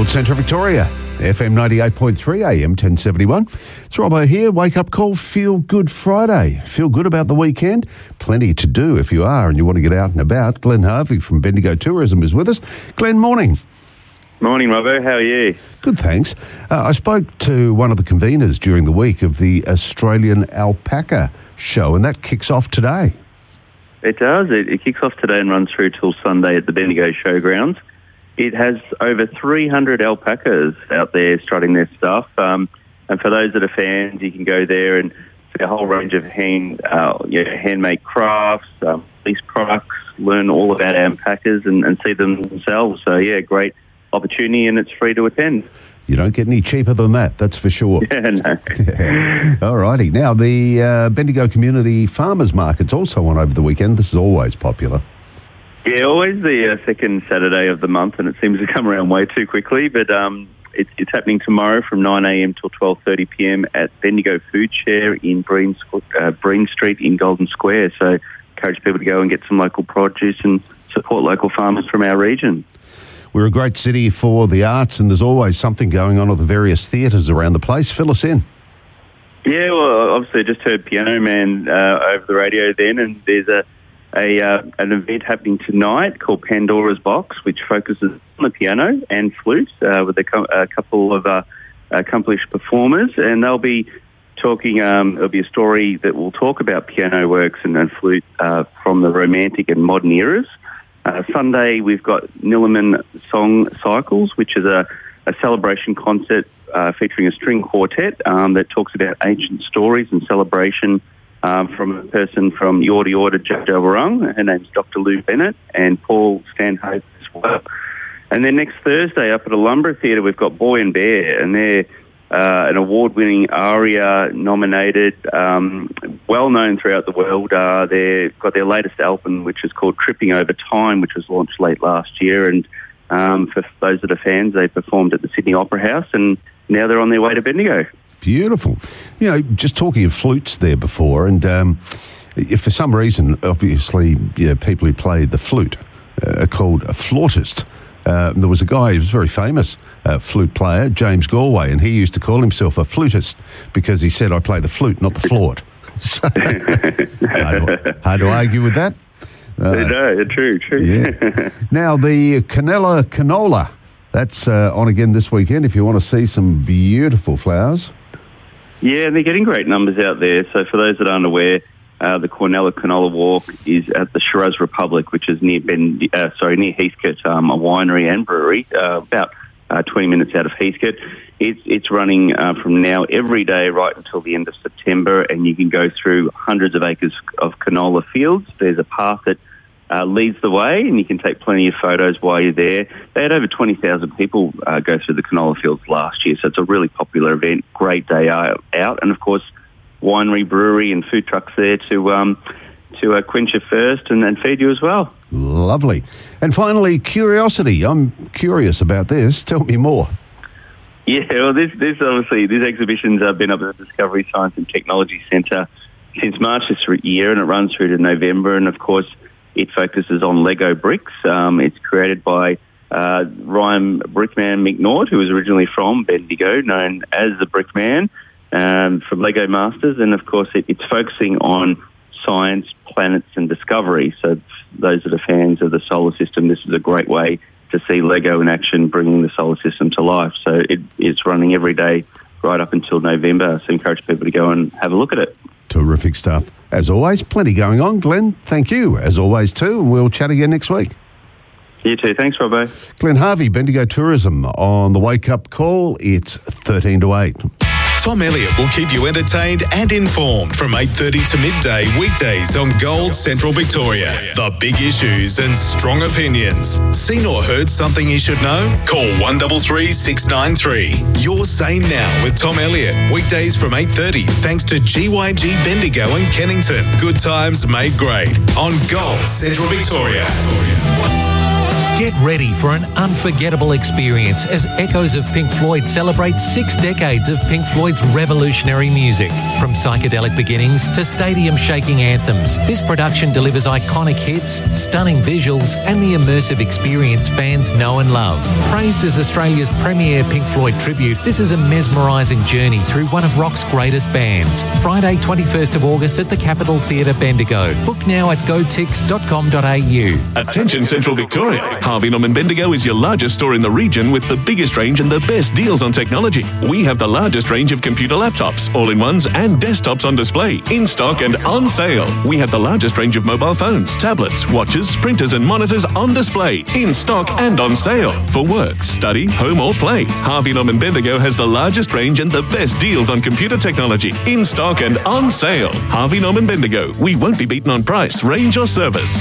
Gold Central Victoria, FM 98.3 AM 1071. It's Robbo here. Wake up call, feel good Friday. Feel good about the weekend? Plenty to do if you are and you want to get out and about. Glenn Harvey from Bendigo Tourism is with us. Glenn, morning. Morning, Robbo. How are you? Good, thanks. I spoke to one of the conveners during the week of the Australian Alpaca Show, and that kicks off today. It does. It kicks off today and runs through till Sunday at the Bendigo Showgrounds. It has over 300 alpacas out there strutting their stuff. And for those that are fans, you can go there and see a whole range of handmade crafts, police products, learn all about alpacas and see them themselves. So, yeah, great opportunity, and it's free to attend. You don't get any cheaper than that, that's for sure. Yeah, no. All righty. Now, the Bendigo Community Farmers Market's also on over the weekend. This is always popular. Yeah, always the second Saturday of the month, and it seems to come around way too quickly. But it's happening tomorrow from 9 a.m. till 12:30 p.m. at Bendigo Food Share in Breen Street in Golden Square. So encourage people to go and get some local produce and support local farmers from our region. We're a great city for the arts, and there's always something going on at the various theatres around the place. Fill us in. Yeah, well, obviously I just heard Piano Man over the radio then, and there's an event happening tonight called Pandora's Box, which focuses on the piano and flute with a couple of accomplished performers, and they'll be talking. There'll be a story that will talk about piano works and flute from the Romantic and modern eras. Sunday we've got Niliman Song Cycles, which is a celebration concert featuring a string quartet that talks about ancient stories and celebration. From a person from Yorta Yorta, Jojo Warung. Her name's Dr. Lou Bennett, and Paul Stanhope as well. And then next Thursday up at the Lumber Theatre, we've got Boy and Bear, and they're an award-winning ARIA-nominated, well-known throughout the world. They've got their latest album, which is called Tripping Over Time, which was launched late last year. And for those that are fans, they performed at the Sydney Opera House, and now they're on their way to Bendigo. Beautiful. You know, just talking of flutes there before, and if for some reason, obviously, people who play the flute are called a flautist. There was a guy who was a very famous flute player, James Galway, and he used to call himself a flutist because he said, I play the flute, not the flaunt. So, hard to argue with that. No, true. Yeah. Now, the Canella Canola, that's on again this weekend if you want to see some beautiful flowers. Yeah, they're getting great numbers out there. So for those that aren't aware, the Cornella Canola Walk is at the Shiraz Republic, which is near Heathcote, a winery and brewery, about 20 minutes out of Heathcote. It's running from now every day right until the end of September, and you can go through hundreds of acres of canola fields. There's a path that leads the way, and you can take plenty of photos while you're there. They had over 20,000 people go through the canola fields last year, so it's a really popular event, great day out. And, of course, winery, brewery and food trucks there to quench your thirst and feed you as well. Lovely. And finally, curiosity. I'm curious about this. Tell me more. Yeah, well, this exhibition's been up at the Discovery Science and Technology Centre since March this year, and it runs through to November, and, of course, it focuses on Lego bricks. It's created by Ryan Brickman McNaught, who was originally from Bendigo, known as the Brickman, from Lego Masters. And, of course, it's focusing on science, planets and discovery. So those that are fans of the solar system, this is a great way to see Lego in action, bringing the solar system to life. So it's running every day right up until November. So I encourage people to go and have a look at it. Terrific stuff. As always, plenty going on. Glenn, thank you, as always, too, and we'll chat again next week. You too. Thanks, Robbo. Glenn Harvey, Bendigo Tourism, on the Wake Up Call. It's 13 to 8. Tom Elliott will keep you entertained and informed from 8:30 to midday weekdays on Gold Central Victoria. The big issues and strong opinions. Seen or heard something you should know? Call 133 693. Your Say Now with Tom Elliott. Weekdays from 8:30 thanks to GYG Bendigo and Kennington. Good times made great on Gold Central Victoria. Get ready for an unforgettable experience as Echoes of Pink Floyd celebrates 6 decades of Pink Floyd's revolutionary music. From psychedelic beginnings to stadium-shaking anthems, this production delivers iconic hits, stunning visuals, and the immersive experience fans know and love. Praised as Australia's premier Pink Floyd tribute, this is a mesmerising journey through one of rock's greatest bands. Friday, 21st of August at the Capitol Theatre, Bendigo. Book now at gotix.com.au. Attention Central Victoria. Harvey Norman Bendigo is your largest store in the region with the biggest range and the best deals on technology. We have the largest range of computer laptops, all-in-ones and desktops on display, in stock and on sale. We have the largest range of mobile phones, tablets, watches, printers and monitors on display, in stock and on sale. For work, study, home or play, Harvey Norman Bendigo has the largest range and the best deals on computer technology, in stock and on sale. Harvey Norman Bendigo. We won't be beaten on price, range or service.